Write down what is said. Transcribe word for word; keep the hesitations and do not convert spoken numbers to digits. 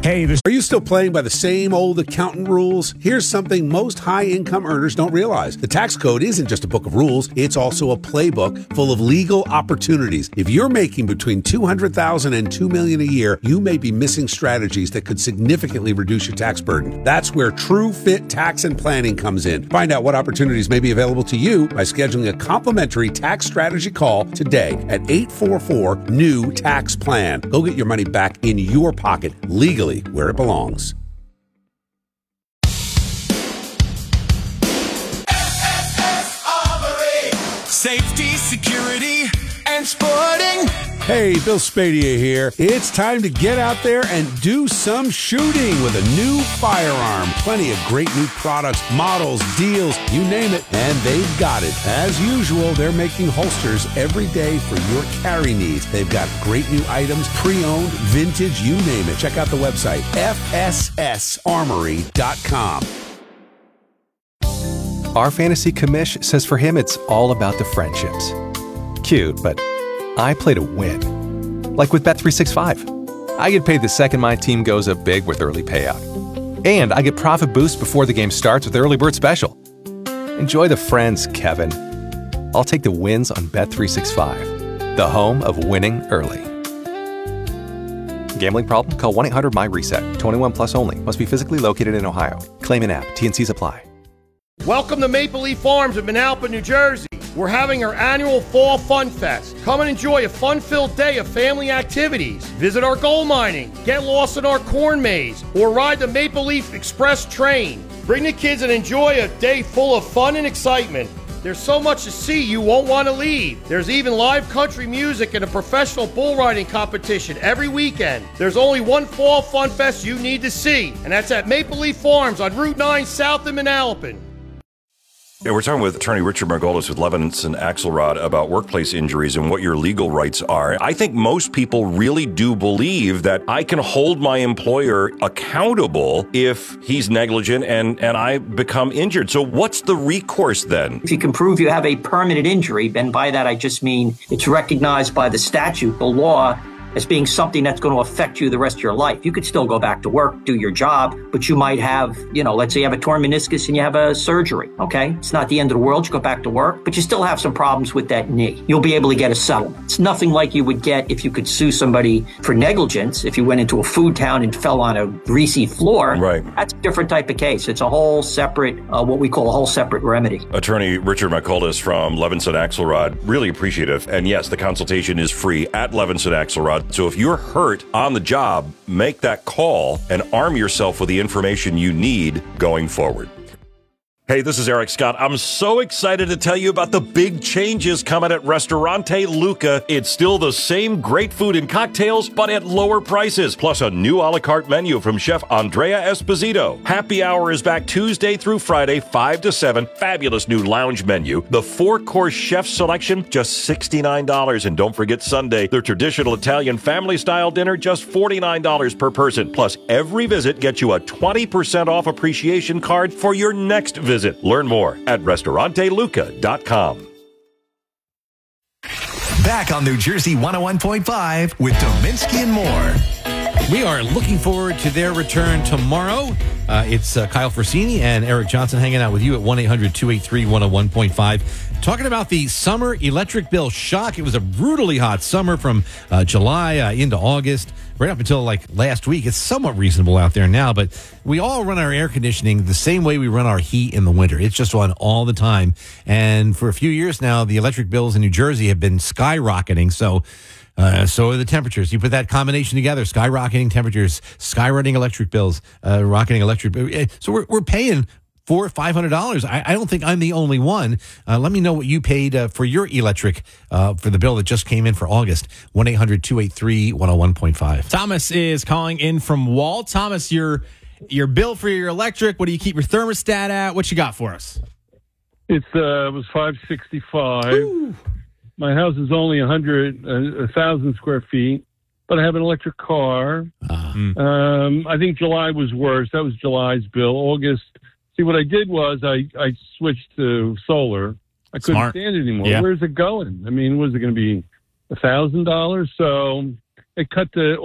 Hey, this- are you still playing by the same old accountant rules? Here's something most high-income earners don't realize. The tax code isn't just a book of rules, it's also a playbook full of legal opportunities. If you're making between two hundred thousand dollars and two million dollars a year, you may be missing strategies that could significantly reduce your tax burden. That's where True Fit Tax and Planning comes in. Find out what opportunities may be available to you by scheduling a complimentary tax strategy call today at eight four four, N E W, tax plan. Go get your money back in your pocket legally, where it belongs. F S S Armory. Safety, security, and sporting. Hey, Bill Spadia here. It's time to get out there and do some shooting with a new firearm. Plenty of great new products, models, deals, you name it, and they've got it. As usual, they're making holsters every day for your carry needs. They've got great new items, pre-owned, vintage, you name it. Check out the website, F S S armory dot com. Our fantasy commish says for him it's all about the friendships. Cute, but I play to win. Like with Bet three sixty-five. I get paid the second my team goes up big with early payout. And I get profit boost before the game starts with Early Bird Special. Enjoy the friends, Kevin. I'll take the wins on Bet three sixty-five, the home of winning early. Gambling problem? Call one eight hundred my reset. twenty-one plus only. Must be physically located in Ohio. Claim in app. T N Cs apply. Welcome to Maple Leaf Farms in Manalapan, New Jersey. We're having our annual Fall Fun Fest. Come and enjoy a fun-filled day of family activities. Visit our gold mining, get lost in our corn maze, or ride the Maple Leaf Express train. Bring the kids and enjoy a day full of fun and excitement. There's so much to see you won't want to leave. There's even live country music and a professional bull riding competition every weekend. There's only one Fall Fun Fest you need to see, and that's at Maple Leaf Farms on Route nine South in Manalapan. Yeah, we're talking with attorney Richard Margolis with Levinson Axelrod about workplace injuries and what your legal rights are. I think most people really do believe that I can hold my employer accountable if he's negligent and, and I become injured. So what's the recourse then? If you can prove you have a permanent injury, and by that I just mean it's recognized by the statute, the law, as being something that's going to affect you the rest of your life. You could still go back to work, do your job, but you might have, you know, let's say you have a torn meniscus and you have a surgery, okay? It's not the end of the world. You go back to work, but you still have some problems with that knee. You'll be able to get a settlement. It's nothing like you would get if you could sue somebody for negligence. If you went into a food town and fell on a greasy floor, right? That's a different type of case. It's a whole separate, uh, what we call a whole separate remedy. Attorney Richard Margolis from Levinson Axelrod, really appreciative. And yes, the consultation is free at Levinson Axelrod. So if you're hurt on the job, make that call and arm yourself with the information you need going forward. Hey, this is Eric Scott. I'm so excited to tell you about the big changes coming at Ristorante Luca. It's still the same great food and cocktails, but at lower prices, plus a new a la carte menu from Chef Andrea Esposito. Happy Hour is back Tuesday through Friday, five to seven. Fabulous new lounge menu. The four-course chef selection, just sixty-nine dollars. And don't forget Sunday, their traditional Italian family-style dinner, just forty-nine dollars per person. Plus, every visit gets you a twenty percent off appreciation card for your next visit. Visit. Learn more at restaurante luca dot com. Back on New Jersey one oh one point five with Dominski and more. We are looking forward to their return tomorrow. Uh, it's uh, Kyle Forsini and Eric Johnson hanging out with you at one eight hundred two eight three one oh one point five. Talking about the summer electric bill shock. It was a brutally hot summer from uh, July uh, into August, right up until like last week. It's somewhat reasonable out there now, but we all run our air conditioning the same way we run our heat in the winter. It's just on all the time. And for a few years now, the electric bills in New Jersey have been skyrocketing. So Uh, so are the temperatures. You put that combination together, skyrocketing temperatures, skyrocketing electric bills, uh, rocketing electric. So we're we're paying four or five hundred dollars. I, I don't think I'm the only one. Uh, let me know what you paid uh, for your electric uh, for the bill that just came in for August. one eight hundred two eight three one oh one point five. Thomas is calling in from Wall. Thomas, your your bill for your electric. What do you keep your thermostat at? What you got for us? It's uh, it was five sixty-five. Ooh. My house is only a hundred, a thousand square feet, but I have an electric car. Uh-huh. Um, I think July was worse. That was July's bill. August. See, what I did was I, I switched to solar. I couldn't Smart. stand it anymore. Yeah. Where's it going? I mean, was it going to be a thousand dollars? So it cut the